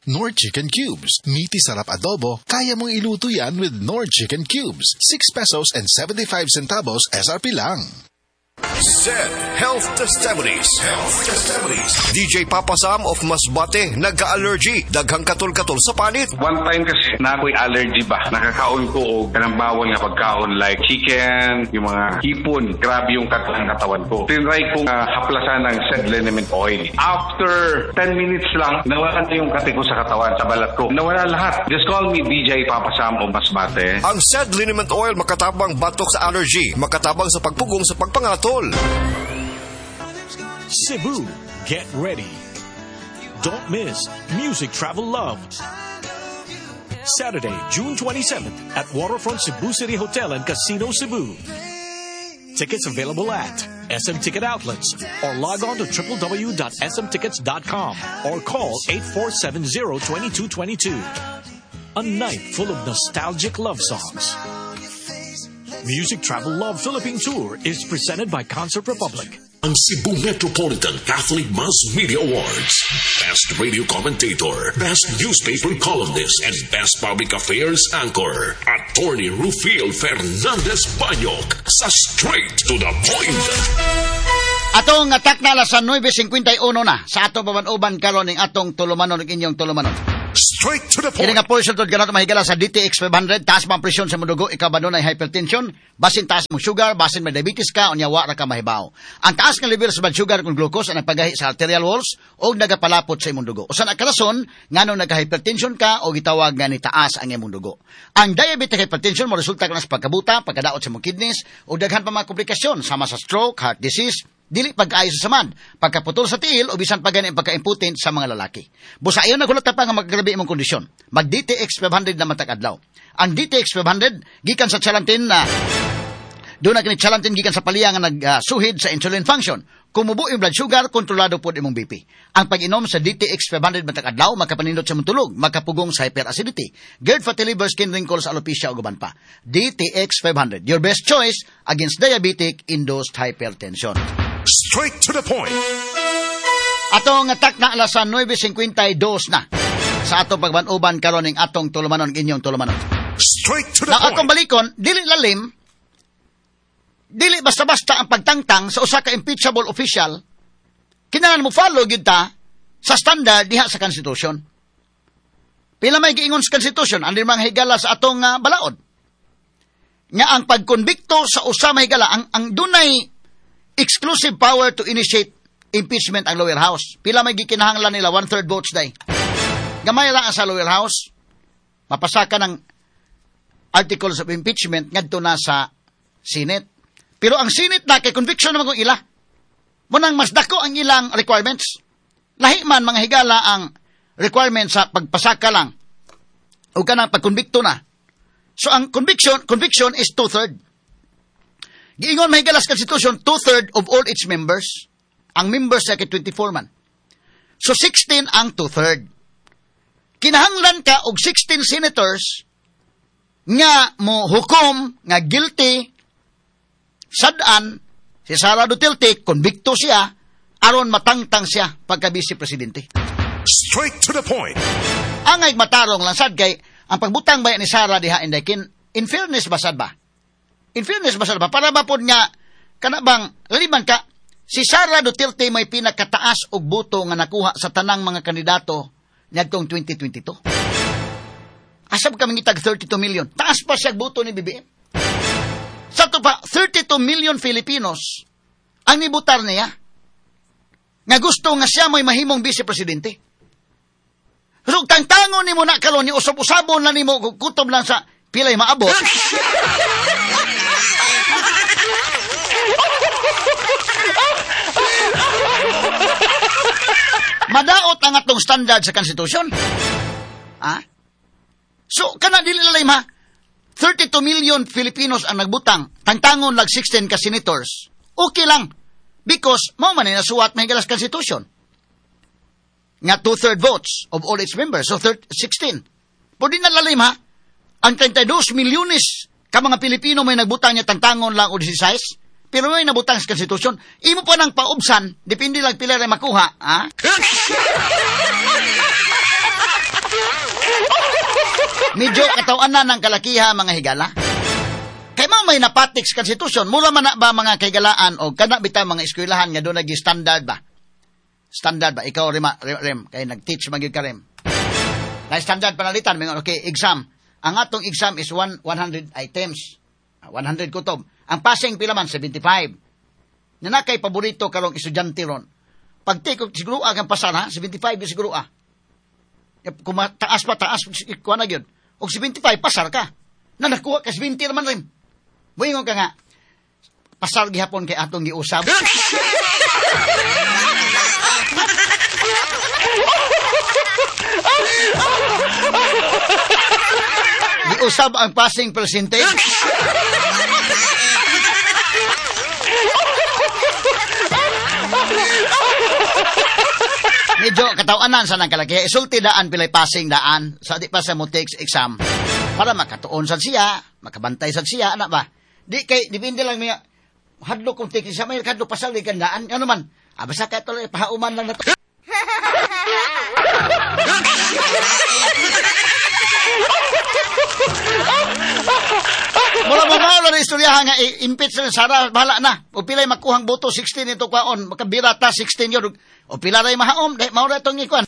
Nord Chicken Cubes. Meaty sarap adobo, kaya mong iluto yan with Nord Chicken Cubes. 6 pesos and 75 centavos SRP lang. Zed Health Testimonies. DJ Papa Sam of Masbate, nagka-allergy, daghang katol-katol sa panit. One time kasi na ako'y allergy ba, nakakaon ko o kanang bawal nga pagkaon like chicken, yung mga hipon, grabe yung katawan ko. Tinry kong haplasan ng Zed Liniment Oil. After 10 minutes lang, nawala na yung kati ko sa katawan, sa balat ko. Nawala lahat. Just call me DJ Papa Sam of Masbate. Ang Zed Liniment Oil makatabang batok sa allergy, makatabang sa pagpugong sa pagpangatol. Cebu, get ready. Don't miss Music Travel Love. Saturday, June 27th at Waterfront Cebu City Hotel and Casino Cebu. Tickets available at SM Ticket Outlets or log on to www.smtickets.com or call 8470-2222. A night full of nostalgic love songs. Music Travel Love Philippine Tour is presented by Concert Republic. Ang Cebu Metropolitan Catholic Mass Media Awards. Best Radio Commentator, Best Newspaper Columnist, and Best Public Affairs Anchor. Attorney Rufil Fernandez Banyok sa Straight to the Point. Atong atak na alas 9:51 na sa ato paman-uban karon ning atong tulumanon ug inyong tulumanon. Straight to the point. Kini nga portion tod kanat mahigala sa DTX 500, taas man presyon sa mudugo, ikaw ba dunay hypertension, basin taas mong sugar, basin may diabetes ka, unya wa ra ka mahibaw. Ang taas nga level sa blood sugar kung glucose ang nagpagahi sa arterial walls o nagapalapot sa imong dugo. Usa na karason nganong nagka-hypertension ka o gitawag nga ni taas ang imong dugo. Ang diabetic hypertension mo resulta kana sa pagkabuta, pagkadaot sa imong kidneys o daghan pa mga komplikasyon sama sa stroke, heart disease, dili pag-ayo sa samad, pagkaputol sa tiil o bisan pa gani ang pagka-impotent sa mga lalaki. Busa ayon nagulat pa nga maggrabe imong kondisyon. Mag DTX 500 na matag adlaw. Ang DTX 500 gikan sa Chalantin na doon na kini Chalantin gikan sa paliya nga nagsuhid sa insulin function. Kumubo yung blood sugar, kontrolado po imong BP. Ang pag-inom sa DTX 500 matag adlaw makapanindot sa imong tulog, makapugong sa hyperacidity, GERD, fatty liver, skin wrinkles, alopecia ug uban pa. DTX 500, your best choice against diabetic induced hypertension. Straight to the point. Atong atak na alas 9:52 na sa atong pagban-uban karon ning atong tulumanon inyong tulumanon. Straight to the na point. atong balikon, dili lalim, dili basta-basta ang pagtangtang sa usa ka impeachable official. Kinahanglan mo follow gyud ta sa standard diha sa konstitusyon. Pila may giingon sa konstitusyon, andi mga higala sa atong balaod. Nga ang pagkonbikto sa usa mahigala ang dunay exclusive power to initiate impeachment ang lower house. Pila may gikinahanglan nila 1/3 votes day. Gamay lang sa lower house. Mapasaka ng articles of impeachment ngadto na sa Senate. Pero ang Senate na kay conviction naman kung ila. Munang mas dako ang ilang requirements. Lahi man mga higala ang requirements sa pagpasaka lang o kanang pagkonbikto na. So ang conviction is 2/3. Giingon mahigala sa Constitution, 2/3 of all its members. Ang members ay 24 man. So 16 ang 2/3. Kinahanglan ka og 16 senators nga mo hukom nga guilty sadaan si Sara Duterte, konbikto siya aron matangtang siya pagka vice presidente. Straight to the point. Angay matarong lang sad kay ang pagbutang bayan ni Sara diha inday in fairness basad ba? In fairness basad ba? Para ba po nga kanabang laliman ka si Sara Duterte may pinakataas og boto nga nakuha sa tanang mga kandidato niadtong 2022. Asab kami ngitag 32 million. Taas pa siya boto ni BBM. Sa to pa 32 million Filipinos ang nibutar niya nga gusto nga siya may mahimong vice presidente. Pero tangtangon nimo na karon ni usab-usabon na nimo kutob lang sa pilay maabot. Madaot ang atong standard sa konstitusyon. So, kana dili lalim ha. 32 million Filipinos ang nagbutang. Tangtangon lag 16 ka senators. Okay lang. Because, mao man na suwat mahigala sa konstitusyon. Nga 2/3 votes of all its members. So, 16. Pero di na lalim ha. Ang 32 milyones ka mga Pilipino may nagbutang niya tangtangon lang o 16. Pero may nabutang sa konstitusyon, imo pa ng paubsan, depende lang pila rin makuha, ha? Medyo katawanan ng kalakiha mga higala. Kay mo may napatik sa konstitusyon, mula man na ba mga kaigalaan o kana bitaw mga eskwelahan nga doon nagi standard ba? Standard ba? Ikaw, Rem, kay nag-teach magig ka, Rem. Na standard panalitan, okay, exam. Ang atong exam is 100 items. 100 kutob. Ang passing pila man, 75. Na kay paborito karong estudyante ron. Pag take, siguro kang pasar, ha? 75 yung siguro, Kung taas, kuha na yun. O 75, pasar ka. Na nakuha ka, 20 naman rin. Buingon ka nga, pasar gihapon kay atong giusab. Giusab ang passing percentage. Medyo katawanan sa nang kalaki. Isulti daan pilay passing daan. Sa di pa sa mo takes exam. Para makatuon sa siya, makabantay sa siya, anak ba? Di kay, dipindi lang niya, hadlo kung take exam, may hadlo pasal, di kandaan. Ano man? Basta ka tuloy, pahauman lang na to. Mula mamahal na istoryahan nga, impeach na Sara, bahala na. O pilay makuhang boto, 16 ito kwaon. Makabirata, 16 yun. O pila rin mahaom, dahil maura itong ikuan.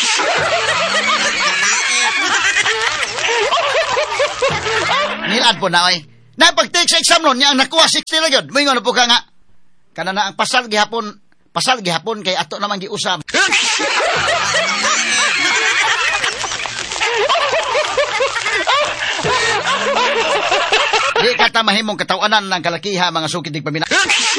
Nilad po na, oy. Na pag-take sa exam nun, niya ang nakuha 60 na yun. May nga po ka nga. Kana na ang pasal gihapon, kay ato naman giusab. Di kata mahimong katawanan ng kalakiha mga sukitig pamina.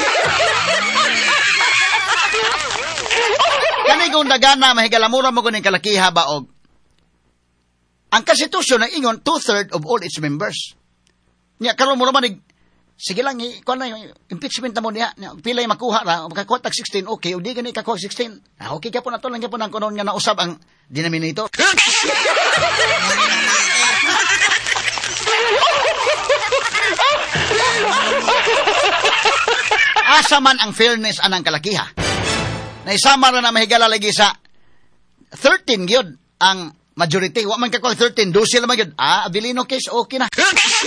Kani kung dagana mahigalamura mo kuning kalakiha baog. Ang konstitusyon ng ingon 2/3 of all its members. Nya karon mo man sige lang kuan na impeachment na mo niya. Pila yung makuha ra makakuha tag 16 okay o di gani kakuha 16. Okay ka po na to lang gyapon ang kunon nga nausab ang denominator. Asa man ang fairness anang kalakiha. Naisama na mahigala lagi sa 13 gyud ang majority. Wa man kakuha 13, 12 naman gyud. Abilino case okay na.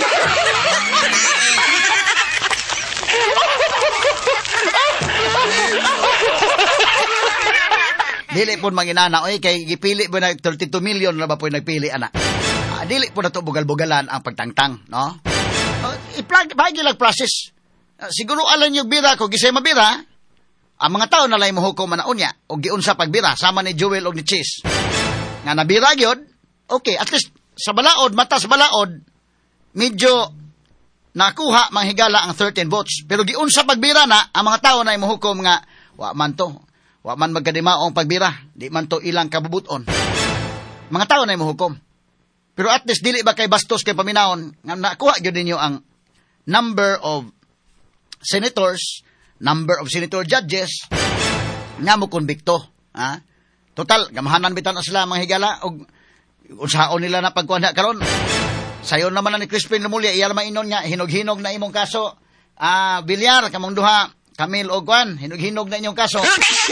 Dili po manginana, kay gipili po na 32 million na ba po nagpili, anak. Dili po na ito bugal-bugalan ang pagtangtang, no? Bahagi lang process. Siguro alam niyo bira, kung gisay mabira, ang mga tao na lang mahukom na unya, o giunsa pagbira, sama ni Joel o ni Cheese. Nga nabira yun, okay, at least sa balaod, mata sa balaod, medyo nakuha manghigala ang 13 votes. Pero giunsa pagbira na, ang mga tao na mahukom nga, wa man magkadimaong pagbira, di man to ilang kabubuton. Mga tao na mahukom. Pero at least dili ba kay bastos kay paminahon nga nakuha gyud ninyo ang number of senators, number of senator judges nga mo konbikto, Total gamahanan bitan na sila mga higala og unsaon nila na pagkuha karon. Sayon naman na ni Crispin Lumulya iyal mainon nga hinog-hinog na imong kaso. Bilyar kamong duha, Camille og Juan, hinog-hinog na inyong kaso.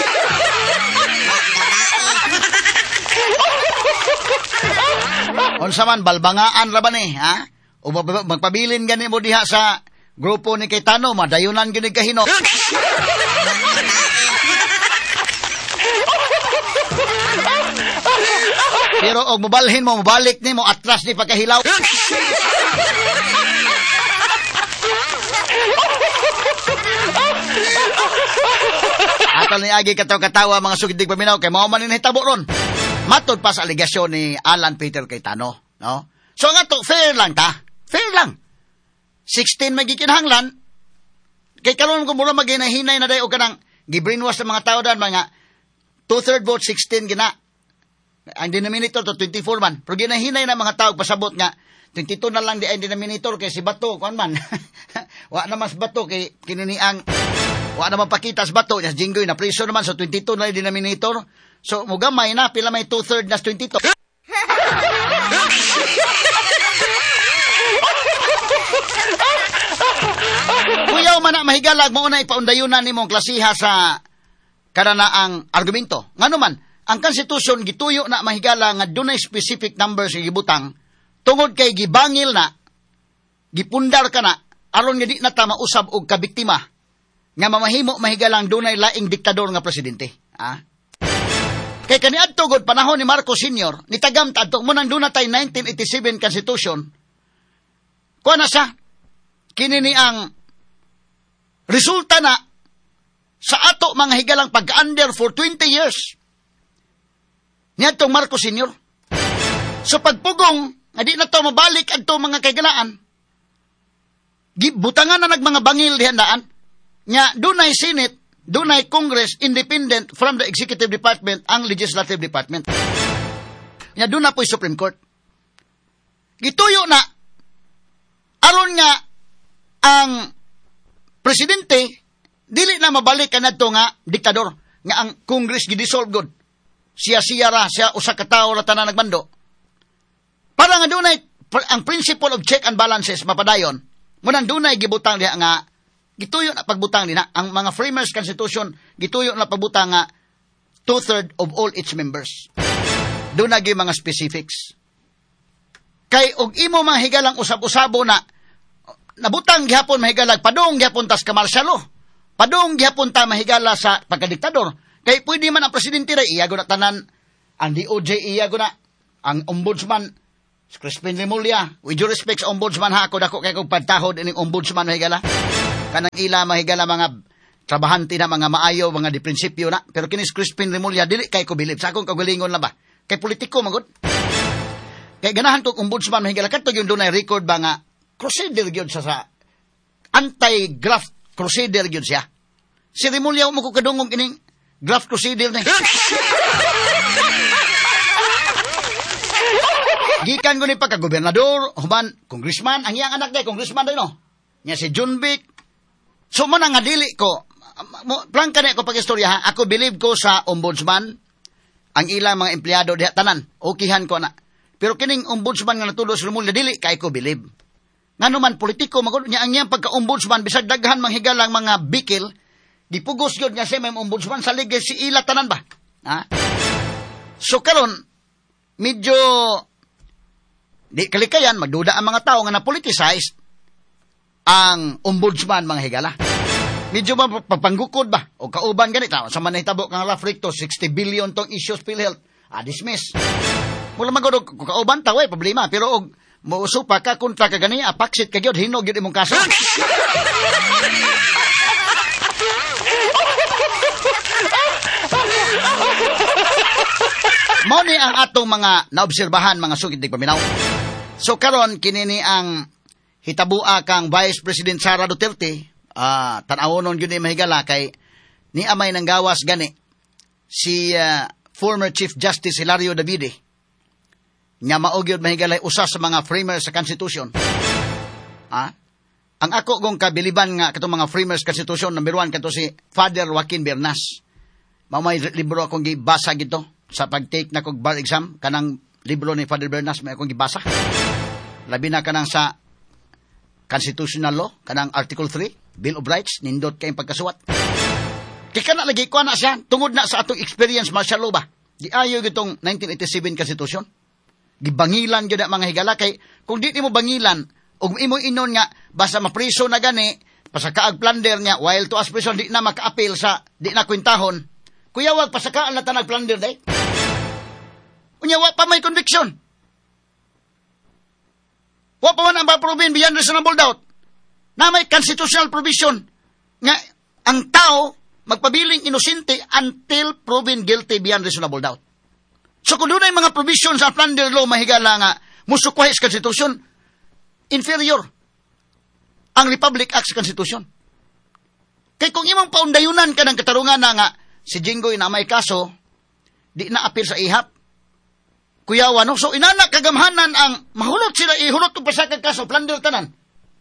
Unsa man balbangaan ra ba ni, O magpabilin gani mo diha sa grupo ni Cayetano, madayunan gini kahino. Pero og mobalhin mo, mobalik ni mo atras ni pagkahilaw. Atal ni agi katawa mga sugidig paminaw kay mao man ni hitabo ron. Matod pa sa aligasyon ni Alan Peter Cayetano, no? So nga to, fair lang ta. Fair lang. 16 magikinahanglan. Kay karon ko mura maginahinay na day o kanang gibrainwash sa mga tao dan mga 2/3 vote 16 gina. Ang denominator to 24 man. Pero ginahinay na mga tao pasabot nga 22 na lang di ang denominator kay si Bato kuan man. Wa na mas Bato kay kininiang wa na mapakita sa Bato nya Jinggoy na preso naman so 22 na yung denominator. So mugamay na pila may 2/3 na 22. Kuyaw man na mahigalag mo na ipaundayunan nimong klasiha sa kananaang argumento. Ngano man ang konstitusyon gituyo na mahigala nga dunay specific numbers nga gibutang tungod kay gibangil na, gipundar ka na, aron nga di na ta mausab og kabiktima, nga mamahimo mahigalang dunay laing diktador nga presidente. Kay kaniadto gud panahon ni Marcos Sr., nitagam ta adto mo nang duna tay 1987 Constitution. Kuha na siya, kini ni ang resulta na sa ato mga higalang pag-under for 20 years. Niadtong Marcos Sr. So pagpugong, di na to mabalik adto mga kaigalaan, butangan na nagmanga bangil dihandaan, nya dunay Senate, dunay Congress, independent from the Executive Department, ang Legislative Department. Nya duna po'y Supreme Court. Gituyo na, aron nga, ang presidente, dili na mabalik ka na to nga diktador, nga ang Congress gidissolve god. Siya usa ka tawo na tanan nagbando. Para nga dunay ang principle of check and balances mapadayon, munang dunay gibutang diha nga gituyo na pagbutang nina ang mga framers constitution, gituyo na pagbutang nga 2/3 of all its members. Doon na mga specifics. Kay og imo mga higalang usab-usabo na nabutang gihapon mahigalag padung gihapon tas ka martial law. Padung gihapon ta mahigala sa pagkadiktador. Kay pwede man ang presidente ray iya guna tanan, ang DOJ iya guna, ang ombudsman Crispin Remulla, with due respect sa ombudsman ha, ako dako kay kong pagtahod ining ombudsman mahigala. Kanang ila mahigala mga trabahante na mga maayo, mga di prinsipyo na. Pero kinis Crispin Remulla, dili kay ko bilib. Sa akong kagalingon na ba? Kay politiko magod. Kay ganahan kong ombudsman mahigala. Kato yung doon ay record ba nga, crusader yun sa anti-graft crusader yun siya. Si Remulla, mo ko kadungong kining graft crusader na. Gikan ko ni pagka-gobernador, human, congressman, ang iyang anak day, congressman day, no? Niya si John Vic. So, man nga dili ko, plan ka na ako pag-istorya, ha? Ako believe ko sa ombudsman, ang ilang mga empleyado diha tanan, okihan ko na. Pero kining ombudsman nga natulo sa Remulla, dili, kay ko believe. Nga naman, politiko, niya ang iyang pagka-ombudsman, bisag daghan manghigalang mga bikil, dipugos yun nga siya may ombudsman sa ligay si ila tanan ba? Ha? So, karon medyo di kalikayan, magduda ang mga tao nga na-politicize ang ombudsman mga higala. Medyo ba papanggukod ba? O kauban ganit. Sa manahitabo kang Lafricto, 60 billion tong issues PhilHealth. Dismiss. Mula magod kung kauban tao problema. Pero og muusupa ka kontra ka gani, apaksit ka gyud hinog gyud imong kaso. Mao ni ang atong mga naobserbahan mga sugid dig paminaw. So karon kini ni ang hitabua kang Vice President Sara Duterte, tan-awonon gyud ni mahigala kay ni amay nang gawas gani si former Chief Justice Hilario Davide. Nya mao gyud mahigala usa sa mga framers sa Constitution. Ang ako gong kabiliban nga katong mga framers Constitution, number 1 kato si Father Joaquin Bernas. Mao may libro akong gibasa gito sa pag-take na kog bar exam, kanang libro ni Father Bernas may akong gibasa. Labi na kanang sa constitutional law, kanang Article 3, Bill of Rights, nindot kayong pagkasuwat. Kaya ka na lagi ko na siya, tungod na sa atong experience martial law ba? Di ayaw itong 1987 Constitution. Gibangilan yun mga higala, kay kung di mo bangilan, ug imo inon nga, basta mapriso na gani, pasakaag plunder niya, while to as prison, di na maka-appeal sa, di na kwintahon, kuya wag pasakaan na tanag plunder day. Unya wa pa may conviction. Wa pa man ang proven beyond reasonable doubt na may constitutional provision nga ang tao magpabiling inosente until proven guilty beyond reasonable doubt. So kung doon ay mga provision sa plunder law mahigala nga musukwahis Constitution, inferior ang Republic Act sa Constitution. Kay kung imong paundayunan ka ng katarungan na nga si Jinggoy na may kaso, di na appeal sa ihap. Kuyawa, no? So, inanak kagamhanan ang mahulot sila, ihulot o pasakag kaso, plunder tanan.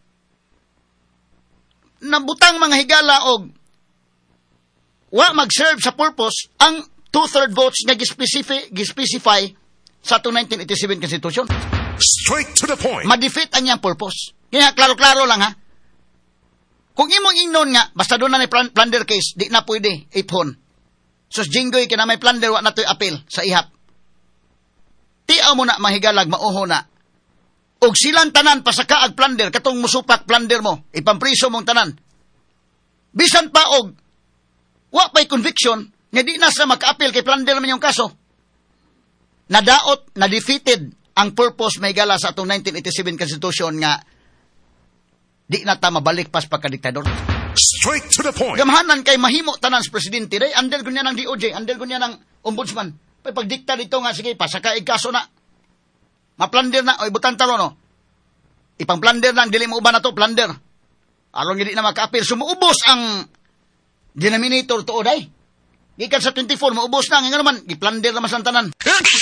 Nabutang mga higala og wa mag-serve sa purpose ang 2/3 votes nga gispecify sa 1987 Constitution. Straight to the point. Ma-defeat ang iyang purpose. Kaya, klaro-klaro lang, ha? Kung imong ingnon nga, basta doon na may plunder case, di na pwede ipon. So, Jinggoy, kina may plunder, wa na to'y appeal sa ihap. Tiaw mo na mahigalag, mauho na, og silang tanan pasakaag plunder, katong musupak plunder mo, ipampriso mong tanan. Bisan pa og wa pa'y conviction, nga di na sa maka-appeal kay plunder naman yung kaso. Nadaot, na-defeated ang purpose may gala sa atong 1987 Constitution nga di na ta mabalik pas pagkadiktador. Straight to the point. Gamahanan kay mahimo tanan sa presidente, day, andel ko niya ng DOJ, andel ko niya ng ombudsman. Pagdikta dito nga, sige, pasakaig kaso na. Maplander na, o ibutan talo, no? Ipang-plander na, dili mo uba na to, plander. Along hindi na maka-appeal. Sumuubos ang denominator to, day. Gikan sa 24, maubos na. Ngayon naman, i-plander naman sa tanan.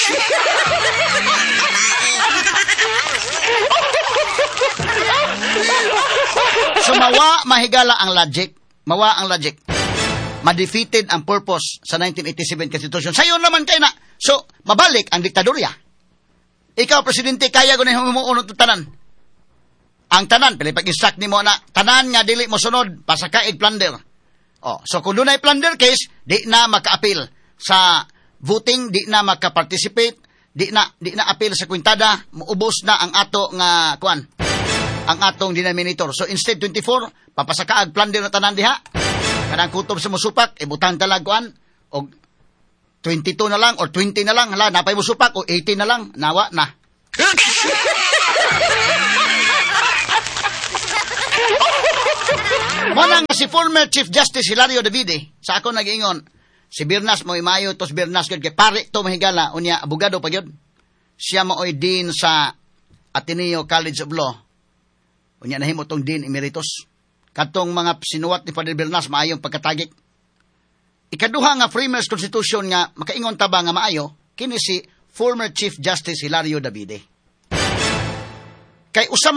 So, mahigala ang logic. Mawa ang logic. Ma-defeated ang purpose sa 1987 Constitution. Sayo naman kayo na. So, mabalik ang diktadorya. Ikaw, Presidente, kaya ko na humuunod ng tanan. Ang tanan, pag-instruct ni mo na, tanan nga dili mo sunod, pasakaig plunder. Oh, so kung doon ay plunder case, di na maka-appeal. Sa voting, di na maka-participate, di na appeal sa kwintada, muubos na ang ato nga, ang atong denominator. So instead 24, papasakaag plunder na tanan diha. Kanang kutob sa musupak, ibutang talag o 22 na lang, or 20 na lang, hala, napay musupak, o 18 na lang, nawa na. Manang si former Chief Justice Hilario Davide, sa ako nag-ingon, si Bernas mo imayo, tos Bernas kay pare to mahigala, unya, abogado pa yun. Siya maoy dean sa Ateneo College of Law. Unya, nahimo tong dean emeritus. Katong mga sinuwat ni Father Bernas, maayong pagkatagik. Ikaduha nga Framers Constitution nga, makaingon taba nga maayo, kini si former Chief Justice Hilario Davide. Kay usama